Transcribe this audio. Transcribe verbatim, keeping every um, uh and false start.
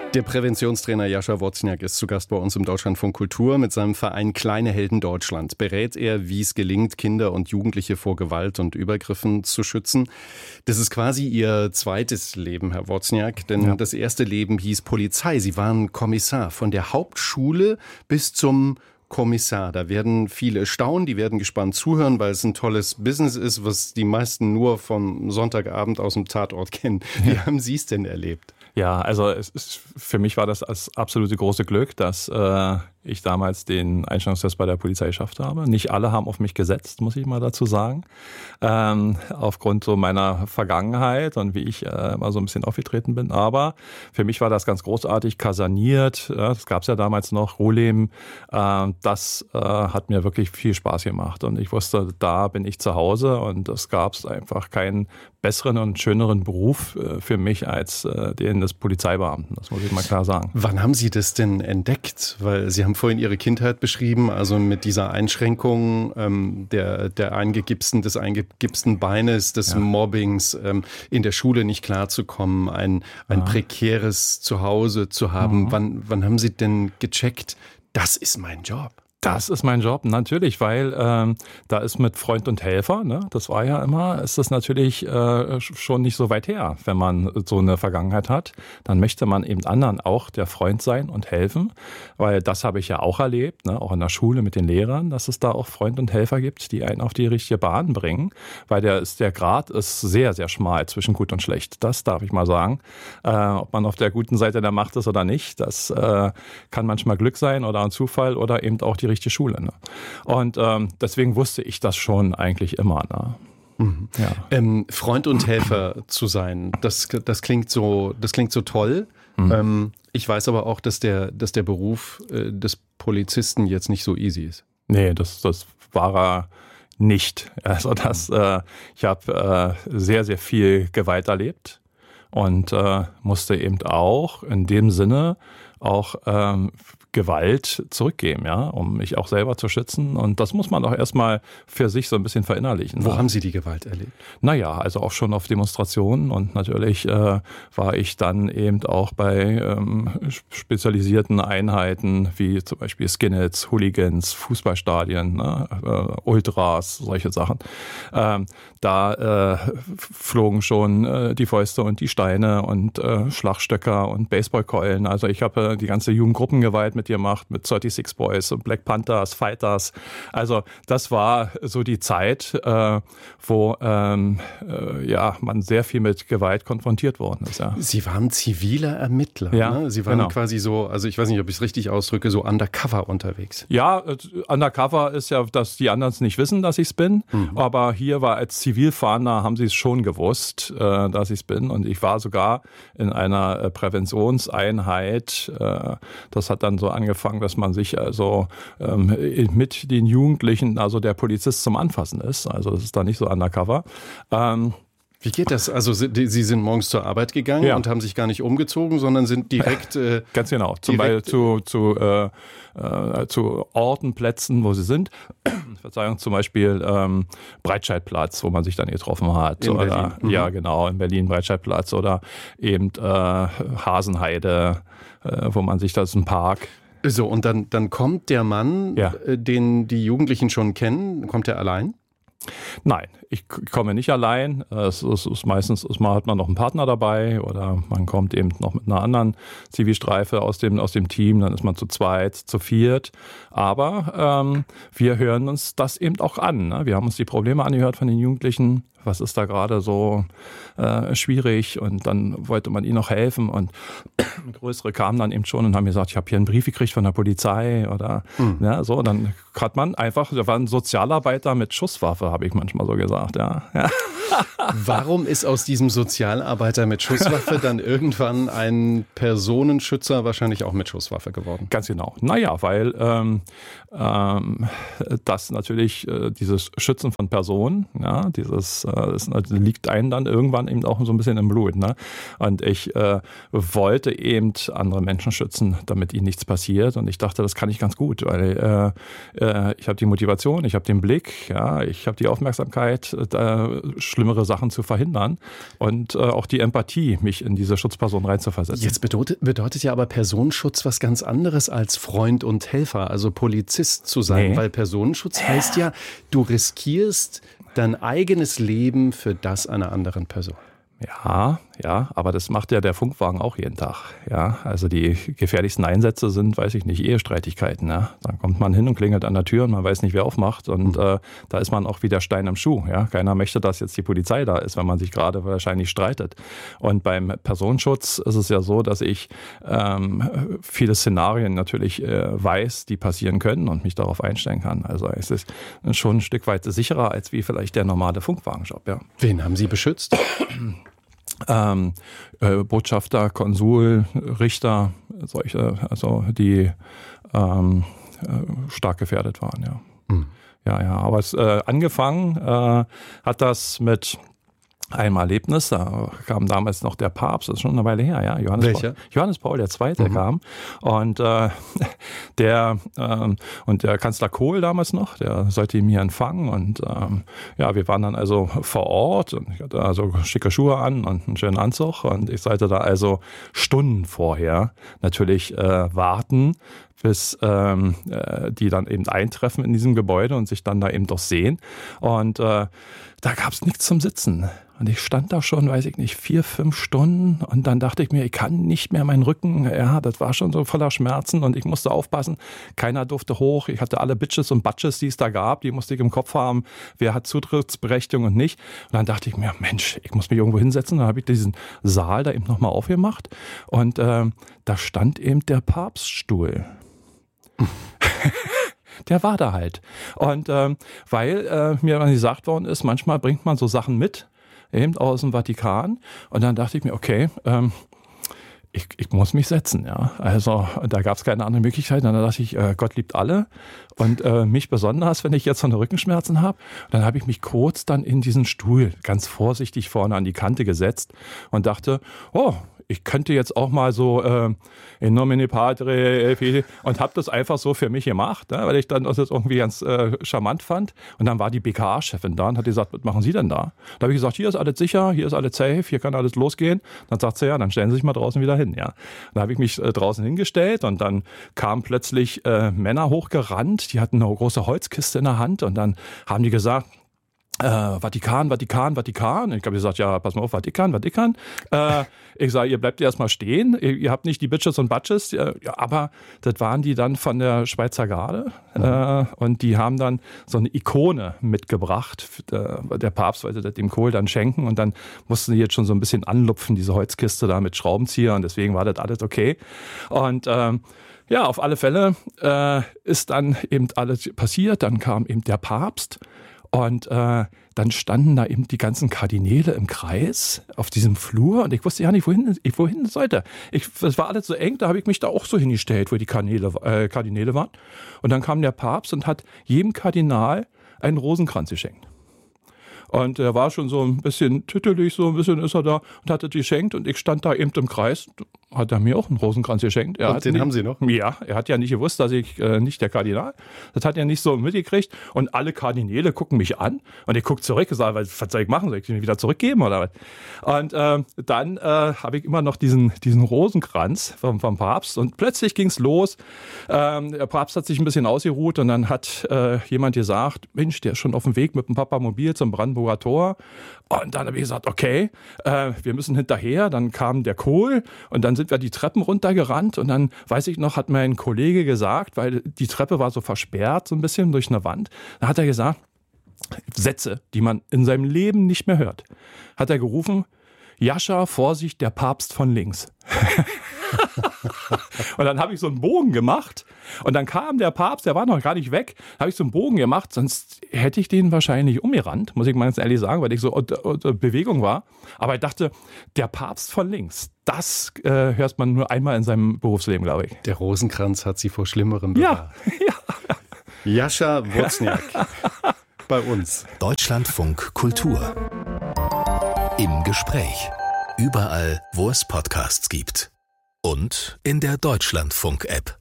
Der Präventionstrainer Jascha Wozniak ist zu Gast bei uns im Deutschlandfunk Kultur. Mit seinem Verein Kleine Helden Deutschland berät er, wie es gelingt, Kinder und Jugendliche vor Gewalt und Übergriffen zu schützen. Das ist quasi Ihr zweites Leben, Herr Wozniak, denn ja. Das erste Leben hieß Polizei. Sie waren Kommissar von der Hauptschule bis zum Kommissar. Da werden viele staunen, die werden gespannt zuhören, weil es ein tolles Business ist, was die meisten nur vom Sonntagabend aus dem Tatort kennen. Wie ja. haben Sie es denn erlebt? Ja, also es ist, für mich war das das absolute große Glück, dass äh, ich damals den Einstellungstest bei der Polizei geschafft habe. Nicht alle haben auf mich gesetzt, muss ich mal dazu sagen. Ähm, aufgrund so meiner Vergangenheit und wie ich äh, mal so ein bisschen aufgetreten bin. Aber für mich war das ganz großartig, kaserniert. Ja, das gab es ja damals noch, Rohlem. Äh, das äh, hat mir wirklich viel Spaß gemacht. Und ich wusste, da bin ich zu Hause und es gab einfach keinen besseren und schöneren Beruf äh, für mich als äh, den des Polizeibeamten. Das muss ich mal klar sagen. Wann haben Sie das denn entdeckt? Weil Sie haben vorhin Ihre Kindheit beschrieben, also mit dieser Einschränkung ähm, der, der eingegipsten, des eingegipsten Beines, des ja. Mobbings, ähm, in der Schule nicht klarzukommen, ein, ein ja. prekäres Zuhause zu haben. Mhm. Wann, wann haben Sie denn gecheckt, das ist mein Job? Das ist mein Job, natürlich, weil ähm, da ist mit Freund und Helfer, ne, das war ja immer, ist das natürlich äh, schon nicht so weit her, wenn man so eine Vergangenheit hat. Dann möchte man eben anderen auch der Freund sein und helfen, weil das habe ich ja auch erlebt, ne, auch in der Schule mit den Lehrern, dass es da auch Freund und Helfer gibt, die einen auf die richtige Bahn bringen, weil der, ist, der Grad ist sehr, sehr schmal zwischen gut und schlecht. Das darf ich mal sagen. Äh, ob man auf der guten Seite der Macht ist oder nicht, das äh, kann manchmal Glück sein oder ein Zufall oder eben auch die richtige Schule. Ne? Und ähm, deswegen wusste ich das schon eigentlich immer. Ne? Mhm. Ja. Ähm, Freund und Helfer zu sein, das, das, klingt, so, das klingt so toll. Mhm. Ähm, ich weiß aber auch, dass der, dass der Beruf äh, des Polizisten jetzt nicht so easy ist. Nee, das, das war er nicht. Also das, äh, ich habe äh, sehr, sehr viel Gewalt erlebt und äh, musste eben auch in dem Sinne auch ähm, Gewalt zurückgeben, ja, um mich auch selber zu schützen. Und das muss man auch erstmal für sich so ein bisschen verinnerlichen. Wo ne? haben Sie die Gewalt erlebt? Naja, also auch schon auf Demonstrationen und natürlich äh, war ich dann eben auch bei ähm, spezialisierten Einheiten wie zum Beispiel Skinheads, Hooligans, Fußballstadien, ne? äh, Ultras, solche Sachen. Ähm, da äh, flogen schon äh, die Fäuste und die Steine und äh, Schlagstöcker und Baseballkeulen. Also ich habe äh, die ganze Jugendgruppengewalt mit dir macht, mit sechsunddreißig Boys und Black Panthers, Fighters. Also das war so die Zeit, äh, wo ähm, äh, ja, man sehr viel mit Gewalt konfrontiert worden ist. Ja. Sie waren ziviler Ermittler. Ja, ne? Sie waren genau. quasi so, also ich weiß nicht, ob ich es richtig ausdrücke, so undercover unterwegs. Ja, äh, undercover ist ja, dass die anderen es nicht wissen, dass ich es bin. Mhm. Aber hier war als Zivilfahnder, haben sie es schon gewusst, äh, dass ich es bin. Und ich war sogar in einer äh, Präventionseinheit. Äh, das hat dann so angefangen, dass man sich also ähm, mit den Jugendlichen, also der Polizist zum Anfassen ist. Also das ist da nicht so undercover. Ähm, Wie geht das? Also Sie sind morgens zur Arbeit gegangen ja. und haben sich gar nicht umgezogen, sondern sind direkt... Äh, Ganz genau. Zum Beispiel zu, zu, äh, äh, zu Orten, Plätzen, wo sie sind. Verzeihung, zum Beispiel ähm, Breitscheidplatz, wo man sich dann getroffen hat. In oder, Berlin. Mhm. Ja, genau, in Berlin Breitscheidplatz oder eben äh, Hasenheide, äh, wo man sich, das ist ein Park. So, und dann, dann kommt der Mann, ja. äh, den die Jugendlichen schon kennen, kommt er allein? Nein, ich komme nicht allein. Es ist, ist meistens ist mal, hat man noch einen Partner dabei oder man kommt eben noch mit einer anderen Zivilstreife aus dem, aus dem Team. Dann ist man zu zweit, zu viert. Aber ähm, wir hören uns das eben auch an. Ne? Wir haben uns die Probleme angehört von den Jugendlichen. Was ist da gerade so äh, schwierig? Und dann wollte man ihnen noch helfen. Und größere kamen dann eben schon und haben gesagt, ich habe hier einen Brief gekriegt von der Polizei oder mhm. ja, so. Dann hat man einfach, da war ein Sozialarbeiter mit Schusswaffe, habe ich manchmal so gesagt. Ja. Ja. Warum ist aus diesem Sozialarbeiter mit Schusswaffe dann irgendwann ein Personenschützer wahrscheinlich auch mit Schusswaffe geworden? Ganz genau. Naja, weil ähm, ähm, das natürlich äh, dieses Schützen von Personen, ja, dieses äh, das liegt einem dann irgendwann eben auch so ein bisschen im Blut. Ne? Und ich äh, wollte eben andere Menschen schützen, damit ihnen nichts passiert. Und ich dachte, das kann ich ganz gut, weil äh, äh, ich habe die Motivation, ich habe den Blick, ja, ich habe die Aufmerksamkeit, äh, schlimme schlimmere Sachen zu verhindern und äh, auch die Empathie, mich in diese Schutzperson reinzuversetzen. Jetzt bedeutet, bedeutet ja aber Personenschutz was ganz anderes als Freund und Helfer, also Polizist zu sein, nee. Weil Personenschutz ja. heißt ja, du riskierst dein eigenes Leben für das einer anderen Person. Ja, ja, aber das macht ja der Funkwagen auch jeden Tag. Ja, also die gefährlichsten Einsätze sind, weiß ich nicht, Ehestreitigkeiten. Ja, dann kommt man hin und klingelt an der Tür und man weiß nicht, wer aufmacht und mhm. äh, da ist man auch wie der Stein am Schuh. Ja, keiner möchte, dass jetzt die Polizei da ist, wenn man sich gerade wahrscheinlich streitet. Und beim Personenschutz ist es ja so, dass ich ähm, viele Szenarien natürlich äh, weiß, die passieren können und mich darauf einstellen kann. Also es ist schon ein Stück weit sicherer als wie vielleicht der normale Funkwagenjob. Ja. Wen haben Sie beschützt? Ähm, äh, Botschafter, Konsul, Richter, solche, also die ähm, äh, stark gefährdet waren, ja. Mhm. Ja, ja, aber es äh, angefangen äh, hat das mit einem Erlebnis, da kam damals noch der Papst, das ist schon eine Weile her, ja. Johannes Welcher? Paul, Johannes Paul der Zweite mhm. kam und äh, der ähm, und der Kanzler Kohl damals noch, der sollte ihn hier empfangen und ähm, ja, wir waren dann also vor Ort und ich hatte also schicke Schuhe an und einen schönen Anzug und ich sollte da also Stunden vorher natürlich äh, warten, bis ähm, äh, die dann eben eintreffen in diesem Gebäude und sich dann da eben doch sehen. Und äh, da gab es nichts zum Sitzen. Und ich stand da schon, weiß ich nicht, vier, fünf Stunden und dann dachte ich mir, ich kann nicht mehr meinen Rücken, ja, das war schon so voller Schmerzen und ich musste aufpassen, keiner durfte hoch, ich hatte alle Bitches und Batches, die es da gab, die musste ich im Kopf haben, wer hat Zutrittsberechtigung und nicht. Und dann dachte ich mir, Mensch, ich muss mich irgendwo hinsetzen, dann habe ich diesen Saal da eben nochmal aufgemacht und äh, da stand eben der Papststuhl. Der war da halt. Und ähm, weil äh, mir dann gesagt worden ist, manchmal bringt man so Sachen mit, eben aus dem Vatikan. Und dann dachte ich mir, okay, ähm, ich, ich muss mich setzen. Ja. Also da gab es keine andere Möglichkeit. Und dann dachte ich, äh, Gott liebt alle und äh, mich besonders, wenn ich jetzt so eine Rückenschmerzen habe. Dann habe ich mich kurz dann in diesen Stuhl ganz vorsichtig vorne an die Kante gesetzt und dachte, oh, ich könnte jetzt auch mal so äh, in nomine Patri und habe das einfach so für mich gemacht, ne, weil ich dann das irgendwie ganz äh, charmant fand. Und dann war die B K A-Chefin da und hat gesagt, was machen Sie denn da? Da habe ich gesagt, hier ist alles sicher, hier ist alles safe, hier kann alles losgehen. Dann sagt sie, ja, dann stellen Sie sich mal draußen wieder hin. Ja, dann habe ich mich äh, draußen hingestellt und dann kamen plötzlich äh, Männer hochgerannt, die hatten eine große Holzkiste in der Hand und dann haben die gesagt, Äh, Vatikan, Vatikan, Vatikan. Ich habe gesagt, ja, pass mal auf, Vatikan, Vatikan. Äh, ich sage, ihr bleibt erstmal stehen. Ihr, ihr habt nicht die Bitches und Batches. Äh, ja, aber das waren die dann von der Schweizer Garde. Mhm. Äh, und die haben dann so eine Ikone mitgebracht. Der, der Papst wollte das dem Kohl dann schenken. Und dann mussten die jetzt schon so ein bisschen anlupfen, diese Holzkiste da mit Schraubenzieher. Und deswegen war das alles okay. Und ähm, ja, auf alle Fälle äh, ist dann eben alles passiert. Dann kam eben der Papst. Und äh, dann standen da eben die ganzen Kardinäle im Kreis auf diesem Flur und ich wusste ja nicht, wohin ich wohin sollte. Ich, es war alles so eng, da habe ich mich da auch so hingestellt, wo die Kardinäle, äh, Kardinäle waren. Und dann kam der Papst und hat jedem Kardinal einen Rosenkranz geschenkt. Und er war schon so ein bisschen tüttelig, so ein bisschen ist er da und hat das geschenkt und ich stand da eben im Kreis, hat er mir auch einen Rosenkranz geschenkt. Er und den nicht, haben Sie noch? Ja, er hat ja nicht gewusst, dass ich äh, nicht der Kardinal, das hat er nicht so mitgekriegt und alle Kardinäle gucken mich an und ich gucke zurück und sage, was soll ich machen, soll ich den wieder zurückgeben oder was? Und äh, dann äh, habe ich immer noch diesen, diesen Rosenkranz vom, vom Papst und plötzlich ging's los. Ähm, der Papst hat sich ein bisschen ausgeruht und dann hat äh, jemand gesagt, Mensch, der ist schon auf dem Weg mit dem Papamobil zum Brandenburger Tor. Und dann habe ich gesagt, okay, äh, wir müssen hinterher. Dann kam der Kohl und dann sind wir die Treppen runtergerannt und dann, weiß ich noch, hat mein Kollege gesagt, weil die Treppe war so versperrt, so ein bisschen durch eine Wand, da hat er gesagt, Sätze, die man in seinem Leben nicht mehr hört, hat er gerufen, Jascha, Vorsicht, der Papst von links. Und dann habe ich so einen Bogen gemacht und dann kam der Papst, der war noch gar nicht weg, habe ich so einen Bogen gemacht, sonst hätte ich den wahrscheinlich umgerannt, muss ich mal ganz ehrlich sagen, weil ich so unter, unter Bewegung war. Aber ich dachte, der Papst von links, das äh, hört man nur einmal in seinem Berufsleben, glaube ich. Der Rosenkranz hat Sie vor Schlimmerem bewahrt. Ja, ja. Jascha Wozniak bei uns. Deutschlandfunk Kultur. Im Gespräch. Überall, wo es Podcasts gibt. Und in der Deutschlandfunk-App.